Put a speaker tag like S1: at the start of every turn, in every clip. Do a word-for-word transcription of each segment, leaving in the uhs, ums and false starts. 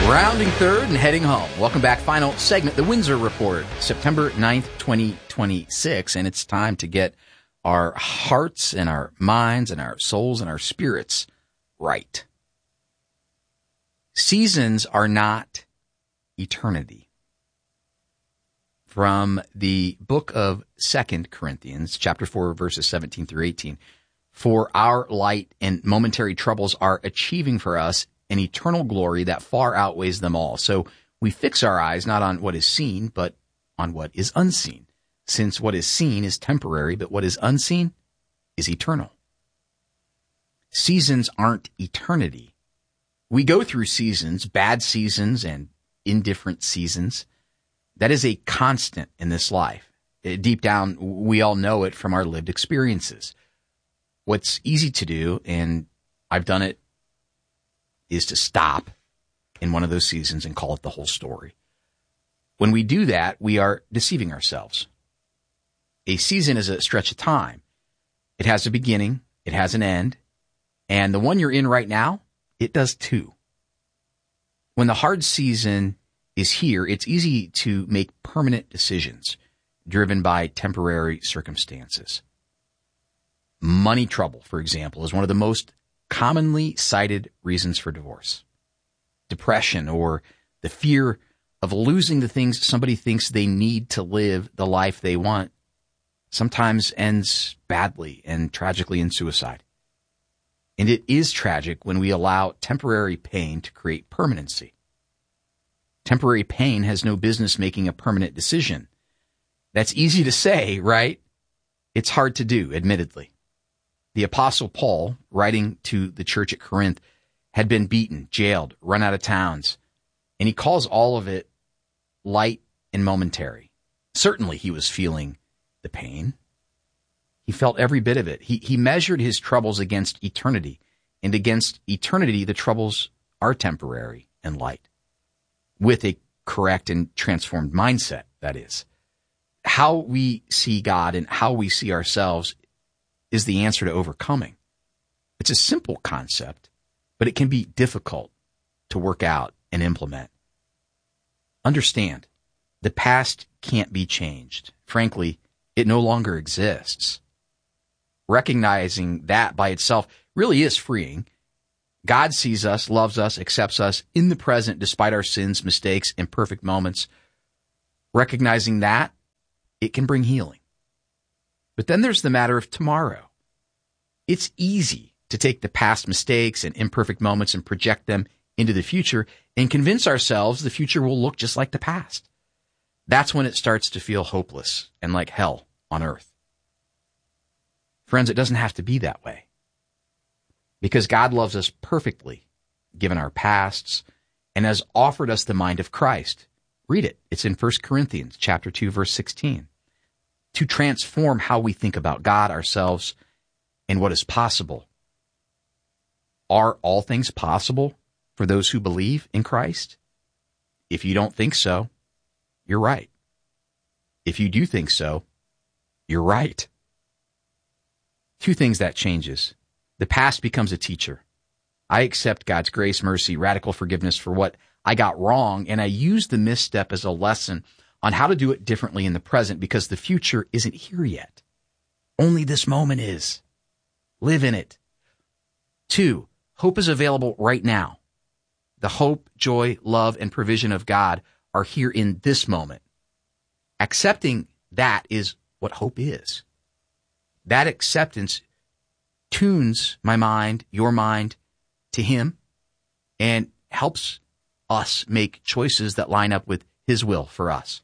S1: Rounding third and heading home. Welcome back. Final segment, the Windsor Report, September ninth, twenty twenty-six. And it's time to get our hearts and our minds and our souls and our spirits right. Seasons are not eternity. From the book of Second Corinthians, chapter four, verses seventeen through eighteen. For our light and momentary troubles are achieving for us an eternal glory that far outweighs them all. So we fix our eyes not on what is seen, but on what is unseen, since what is seen is temporary, but what is unseen is eternal. Seasons aren't eternity. We go through seasons, bad seasons and indifferent seasons. That is a constant in this life. Deep down, we all know it from our lived experiences. What's easy to do, and I've done it, is to stop in one of those seasons and call it the whole story. When we do that, we are deceiving ourselves. A season is a stretch of time. It has a beginning, it has an end, and the one you're in right now, it does too. When the hard season is here, it's easy to make permanent decisions driven by temporary circumstances. Money trouble, for example, is one of the most commonly cited reasons for divorce. Depression, or the fear of losing the things somebody thinks they need to live the life they want, sometimes ends badly and tragically in suicide. And it is tragic when we allow temporary pain to create permanency. Temporary pain has no business making a permanent decision. That's easy to say, right? It's hard to do, admittedly. The Apostle Paul, writing to the church at Corinth, had been beaten, jailed, run out of towns, and he calls all of it light and momentary. Certainly he was feeling the pain. He felt every bit of it. He, he measured his troubles against eternity, and against eternity the troubles are temporary and light, with a correct and transformed mindset, that is. How we see God and how we see ourselves is the answer to overcoming. It's a simple concept, but it can be difficult to work out and implement. Understand, the past can't be changed. Frankly, it no longer exists. Recognizing that by itself really is freeing. God sees us, loves us, accepts us in the present despite our sins, mistakes, imperfect moments. Recognizing that, it can bring healing. But then there's the matter of tomorrow. It's easy to take the past mistakes and imperfect moments and project them into the future and convince ourselves the future will look just like the past. That's when it starts to feel hopeless and like hell on earth. Friends, it doesn't have to be that way. Because God loves us perfectly, given our pasts, and has offered us the mind of Christ. Read it. It's in First Corinthians chapter two, verse sixteen. To transform how we think about God, ourselves, and what is possible. Are all things possible for those who believe in Christ? If you don't think so, you're right. If you do think so, you're right. Two things that changes. The past becomes a teacher. I accept God's grace, mercy, radical forgiveness for what I got wrong, and I use the misstep as a lesson on how to do it differently in the present, because the future isn't here yet. Only this moment is. Live in it. Two, hope is available right now. The hope, joy, love, and provision of God are here in this moment. Accepting that is what hope is. That acceptance tunes my mind, your mind, to Him, and helps us make choices that line up with His will for us.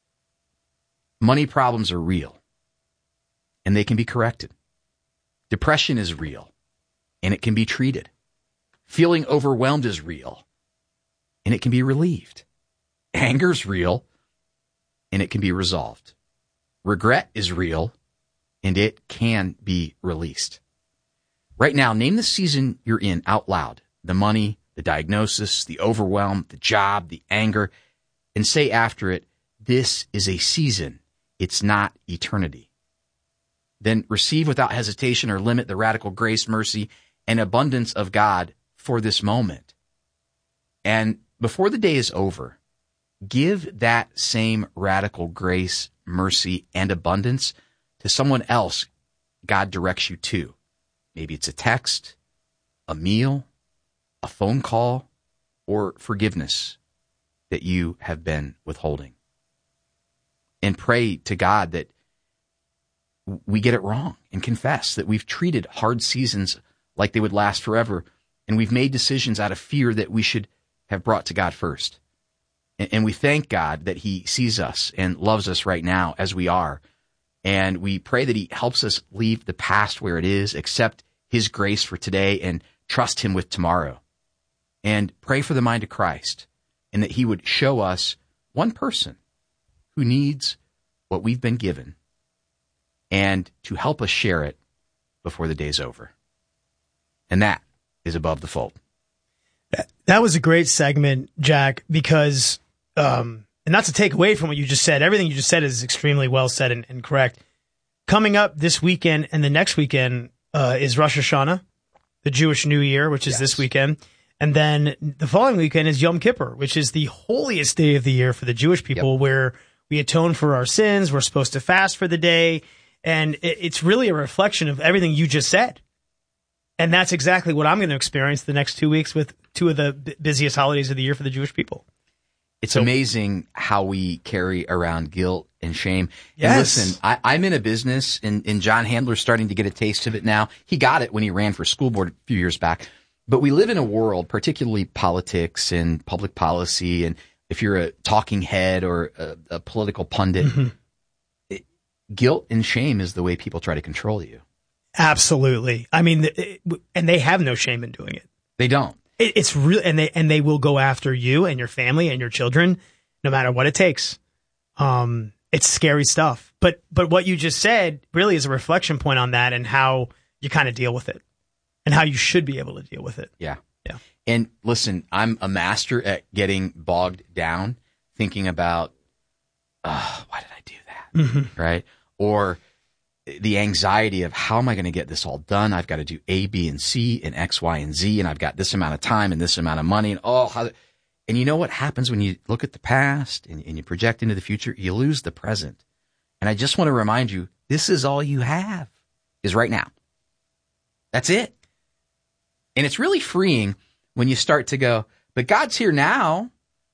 S1: Money problems are real, and they can be corrected. Depression is real, and it can be treated. Feeling overwhelmed is real, and it can be relieved. Anger's real, and it can be resolved. Regret is real, and it can be released. Right now, name the season you're in out loud. The money, the diagnosis, the overwhelm, the job, the anger, and say after it, this is a season. It's not eternity. Then receive without hesitation or limit the radical grace, mercy, and abundance of God for this moment. And before the day is over, give that same radical grace, mercy, and abundance to someone else God directs you to. Maybe it's a text, a meal, a phone call, or forgiveness that you have been withholding. And pray to God that we get it wrong and confess that we've treated hard seasons like they would last forever, and we've made decisions out of fear that we should have brought to God first. And we thank God that he sees us and loves us right now as we are. And we pray that he helps us leave the past where it is, accept his grace for today, and trust him with tomorrow. And pray for the mind of Christ, and that he would show us one person who needs what we've been given, and to help us share it before the day's over. And that is Above the Fold.
S2: That was a great segment, Jack, because, um, and not to take away from what you just said, everything you just said is extremely well said and, and correct. Coming up this weekend and the next weekend uh, is Rosh Hashanah, the Jewish New Year, which is yes. this weekend. And then the following weekend is Yom Kippur, which is the holiest day of the year for the Jewish people, yep. where we atone for our sins. We're supposed to fast for the day. And it, it's really a reflection of everything you just said. And that's exactly what I'm going to experience the next two weeks with two of the b- busiest holidays of the year for the Jewish people.
S1: It's so amazing how we carry around guilt and shame.
S2: Yes.
S1: And listen, I, I'm in a business, and, and John Handler's starting to get a taste of it now. He got it when he ran for school board a few years back. But we live in a world, particularly politics and public policy, and if you're a talking head or a, a political pundit, mm-hmm. it, guilt and shame is the way people try to control you.
S2: Absolutely. I mean, it, and they have no shame in doing it.
S1: They don't.
S2: It, it's real, and they and they will go after you and your family and your children, no matter what it takes. Um, it's scary stuff. But but what you just said really is a reflection point on that and how you kind of deal with it, and how you should be able to deal with it.
S1: Yeah,
S2: yeah.
S1: And listen, I'm a master at getting bogged down, thinking about, uh, why did I do that,
S2: mm-hmm.
S1: right? Or the anxiety of how am I going to get this all done? I've got to do A, B, and C, and X, Y, and Z, and I've got this amount of time and this amount of money, and oh, how, and you know what happens when you look at the past and, and you project into the future? You lose the present. And I just want to remind you, this is all you have, is right now. That's it. And it's really freeing when you start to go, but God's here now,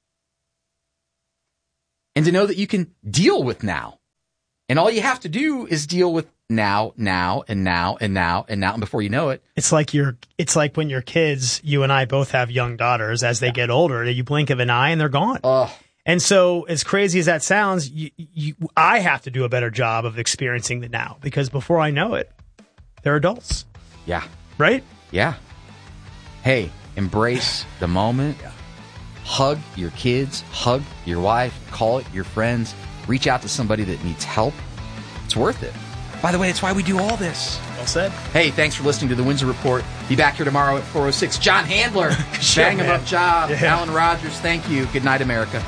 S1: and to know that you can deal with now. And all you have to do is deal with now, now, and now, and now, and now, and before you know it.
S2: It's like you're, it's like when you're kids, you and I both have young daughters. As they yeah. get older, you blink of an eye and they're gone.
S1: Oh.
S2: And so, as crazy as that sounds, you, you, I have to do a better job of experiencing the now, because before I know it, they're adults.
S1: Yeah.
S2: Right?
S1: Yeah. Hey, embrace the moment.
S2: Yeah.
S1: Hug your kids. Hug your wife. Call it your friends. Reach out to somebody that needs help. It's worth it. By the way, it's why we do all this.
S2: Well said.
S1: Hey, thanks for listening to the Windsor Report. Be back here tomorrow at four oh six. John Handler,
S2: sure,
S1: bang him up job.
S2: Yeah.
S1: Alan Rogers, thank you. Good night, America.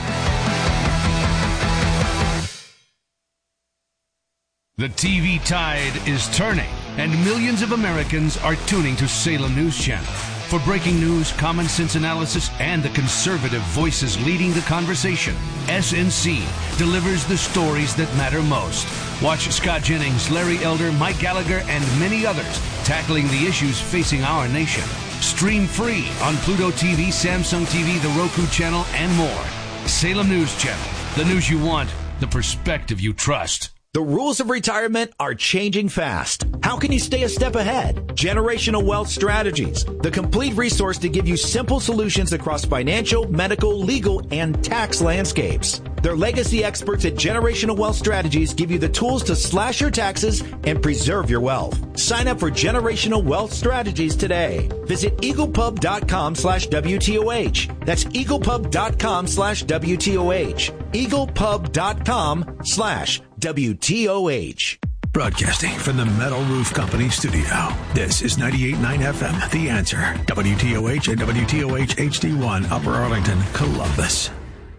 S3: The T V tide is turning, and millions of Americans are tuning to Salem News Channel. For breaking news, common sense analysis, and the conservative voices leading the conversation, S N C delivers the stories that matter most. Watch Scott Jennings, Larry Elder, Mike Gallagher, and many others tackling the issues facing our nation. Stream free on Pluto T V, Samsung T V, the Roku channel, and more. Salem News Channel. The news you want, the perspective you trust.
S4: The rules of retirement are changing fast. How can you stay a step ahead? Generational Wealth Strategies, the complete resource to give you simple solutions across financial, medical, legal, and tax landscapes. Their legacy experts at Generational Wealth Strategies give you the tools to slash your taxes and preserve your wealth. Sign up for Generational Wealth Strategies today. Visit eaglepub.com slash WTOH. That's eaglepub.com slash WTOH. eaglepub.com slash W T O H.
S5: Broadcasting from the Metal Roof Company studio. This is ninety-eight point nine F M, The Answer. W T O H and W T O H H D one, Upper Arlington, Columbus.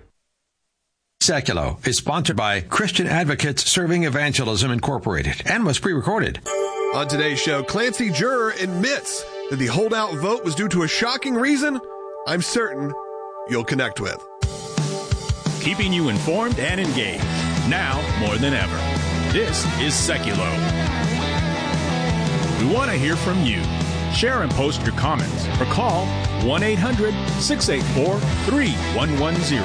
S5: Seculo is sponsored by Christian Advocates Serving Evangelism Incorporated and was pre-recorded.
S6: On today's show, Clancy Juror admits that the holdout vote was due to a shocking reason. I'm certain you'll connect with.
S7: Keeping you informed and engaged. Now more than ever. This is Seculo. We want to hear from you. Share and post your comments or call one eight hundred six eight four three one one zero.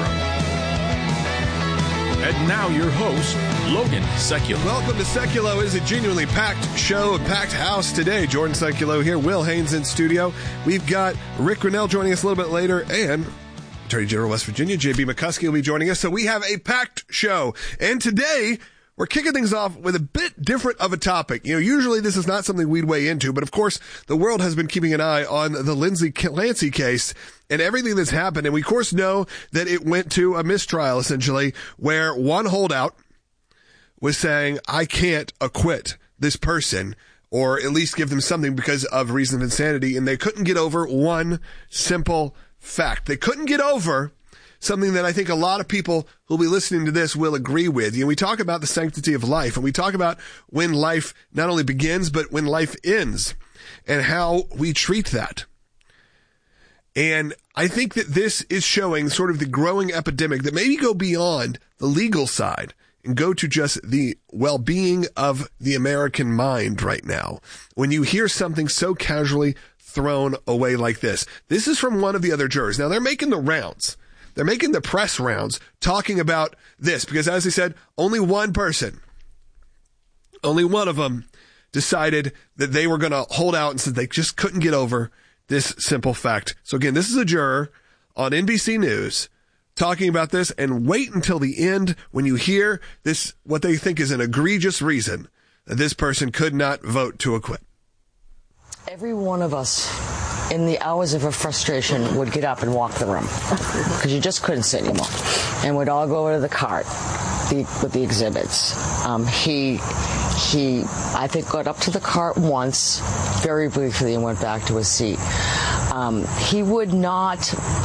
S7: And now your host, Logan Seculo.
S6: Welcome to Seculo. It is a genuinely packed show, a packed house today. Jordan Seculo here, Will Haynes in studio. We've got Rick Grinnell joining us a little bit later, and Attorney General of West Virginia, J B McCuskey, will be joining us. So we have a packed show. And today, we're kicking things off with a bit different of a topic. You know, usually this is not something we'd weigh into, but of course, the world has been keeping an eye on the Lindsay Clancy case and everything that's happened. And we, of course, know that it went to a mistrial, essentially, where one holdout was saying, I can't acquit this person, or at least give them something because of reason of insanity. And they couldn't get over one simple fact. They couldn't get over something that I think a lot of people who'll be listening to this will agree with. You know, we talk about the sanctity of life, and we talk about when life not only begins, but when life ends, and how we treat that. And I think that this is showing sort of the growing epidemic that maybe go beyond the legal side and go to just the well-being of the American mind right now. When you hear something so casually thrown away like this. This is from one of the other jurors. Now, they're making the rounds. They're making the press rounds talking about this because, as I said, only one person, only one of them decided that they were going to hold out and said they just couldn't get over this simple fact. So again, this is a juror on N B C News talking about this, and wait until the end when you hear this, what they think is an egregious reason that this person could not vote to acquit.
S8: Every one of us in the hours of her frustration would get up and walk the room because you just couldn't sit anymore, and would all go over to the cart the, with the exhibits. Um, he, he, I think, got up to the cart once, very briefly, and went back to his seat. Um, he would not.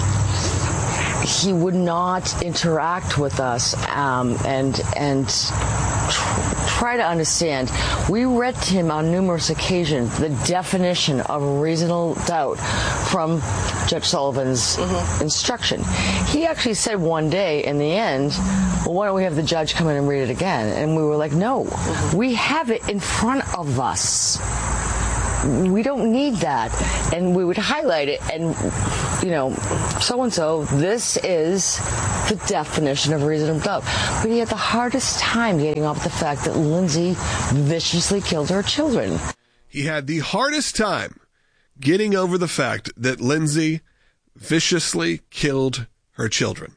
S8: He would not interact with us um, and and tr- try to understand. We read to him on numerous occasions the definition of reasonable doubt from Judge Sullivan's mm-hmm. instruction. He actually said one day in the end, well, why don't we have the judge come in and read it again? And we were like, no, mm-hmm. we have it in front of us. We don't need that. And we would highlight it and, you know, so-and-so, this is the definition of reasonable doubt. But he had the hardest time getting off the fact that Lindsay viciously killed her children.
S6: He had the hardest time getting over the fact that Lindsay viciously killed her children.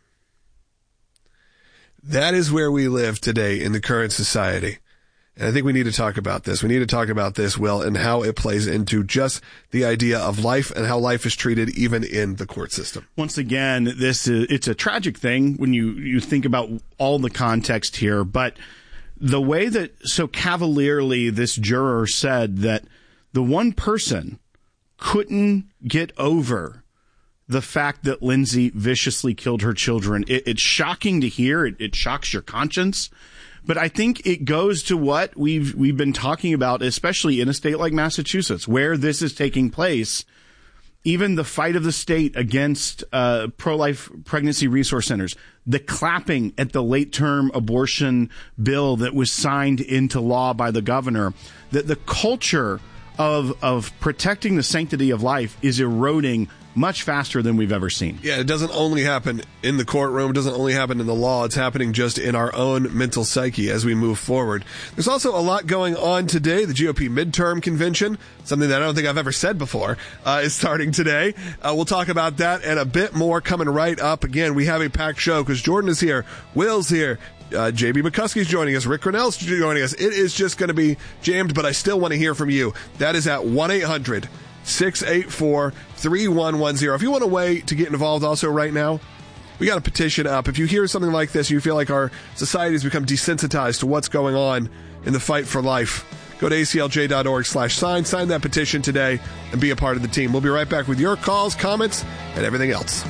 S6: That is where we live today in the current society. And I think we need to talk about this. We need to talk about this, Will, and how it plays into just the idea of life and how life is treated even in the court system.
S9: Once again, this is, it's a tragic thing when you, you think about all the context here, but the way that so cavalierly this juror said that the one person couldn't get over the fact that Lindsay viciously killed her children, it, it's shocking to hear. It, it shocks your conscience. But I think it goes to what we've we've been talking about, especially in a state like Massachusetts, where this is taking place. Even the fight of the state against uh, pro-life pregnancy resource centers, the clapping at the late-term abortion bill that was signed into law by the governor, that the culture of of protecting the sanctity of life is eroding much faster than we've ever seen.
S6: Yeah, it doesn't only happen in the courtroom. It doesn't only happen in the law. It's happening just in our own mental psyche as we move forward. There's also a lot going on today. The G O P midterm convention, something that I don't think I've ever said before, uh, is starting today. Uh, we'll talk about that and a bit more coming right up. Again, we have a packed show because Jordan is here, Will's here, Uh, J B McCuskey's joining us. Rick Grinnell's joining us. It is just going to be jammed, but I still want to hear from you. That is at one eight hundred six eight four three one one zero. If you want a way to get involved also right now, we got a petition up. If you hear something like this, you feel like our society has become desensitized to what's going on in the fight for life, go to A C L J dot org slash sign, sign that petition today, and be a part of the team. We'll be right back with your calls, comments, and everything else.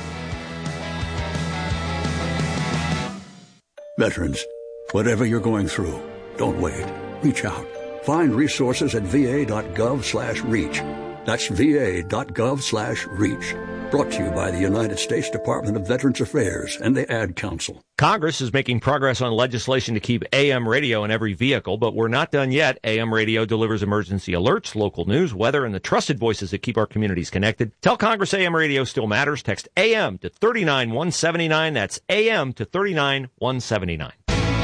S5: Veterans, whatever you're going through, don't wait. Reach out. Find resources at V A dot gov slash reach. That's V A dot gov slash reach.
S10: Brought to you by the United States Department of Veterans Affairs and the Ad Council.
S11: Congress is making progress on legislation to keep A M radio in every vehicle, but we're not done yet. A M radio delivers emergency alerts, local news, weather, and the trusted voices that keep our communities connected. Tell Congress A M radio still matters. Text A M to three nine one seven nine. That's A M to three nine one seven nine.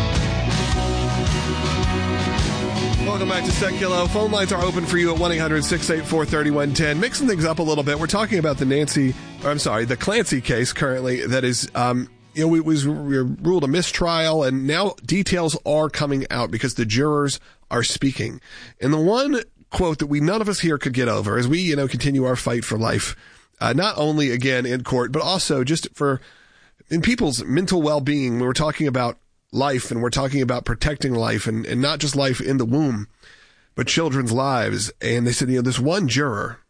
S6: Welcome back to Seculo. Phone lines are open for you at one eight hundred six eight four three one one zero. Mixing things up a little bit, we're talking about the Nancy, or I'm sorry, the Clancy case currently that is, um, you know, it was we were ruled a mistrial, and now details are coming out because the jurors are speaking. And the one quote that we none of us here could get over as we, you know, continue our fight for life, uh, not only again in court, but also just for in people's mental well-being. We were talking about life, and we're talking about protecting life, and, and not just life in the womb, but children's lives. And they said, you know, this one juror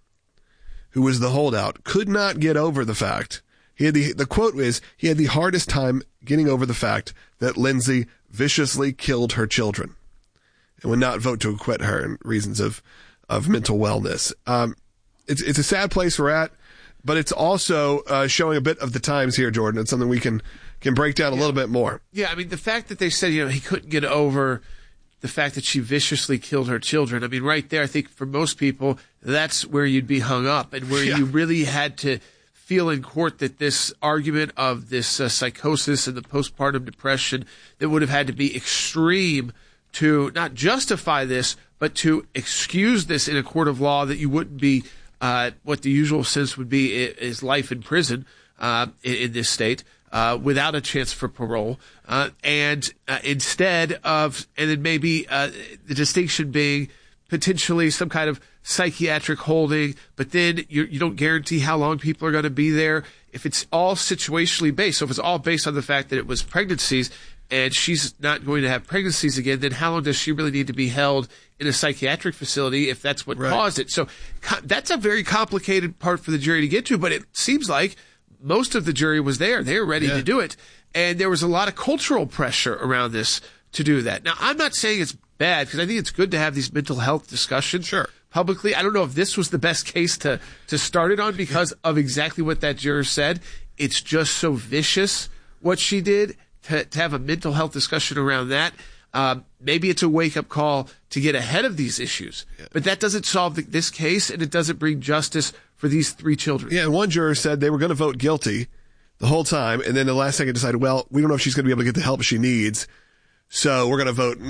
S6: who was the holdout could not get over the fact, he had the, the quote is, he had the hardest time getting over the fact that Lindsay viciously killed her children and would not vote to acquit her in reasons of, of mental wellness. Um, it's, it's a sad place we're at, but it's also uh, showing a bit of the times here, Jordan. It's something we can can break down a
S12: yeah.
S6: little bit more.
S12: Yeah, I mean, the fact that they said, you know, he couldn't get over the fact that she viciously killed her children. I mean, right there, I think for most people, that's where you'd be hung up and where yeah. you really had to feel in court that this argument of this uh, psychosis and the postpartum depression that would have had to be extreme to not justify this, but to excuse this in a court of law, that you wouldn't be uh, what the usual sense would be is life in prison uh, in, in this state. Uh, without a chance for parole, uh, and uh, instead of, and then maybe uh, the distinction being potentially some kind of psychiatric holding, but then you, you don't guarantee how long people are going to be there. If it's all situationally based, so if it's all based on the fact that it was pregnancies and she's not going to have pregnancies again, then how long does she really need to be held in a psychiatric facility if that's what right. caused it? So co- that's a very complicated part for the jury to get to, but it seems like most of the jury was there. They were ready yeah. to do it. And there was a lot of cultural pressure around this to do that. Now, I'm not saying it's bad, because I think it's good to have these mental health discussions
S6: sure.
S12: publicly. I don't know if this was the best case to, to start it on because of exactly what that juror said. It's just so vicious what she did to, to have a mental health discussion around that. Um, maybe it's a wake-up call to get ahead of these issues. Yeah. But that doesn't solve the, this case, and it doesn't bring justice for these three children.
S6: Yeah, and one juror said they were going to vote guilty the whole time, and then the last second decided, well, we don't know if she's going to be able to get the help she needs, so we're going to vote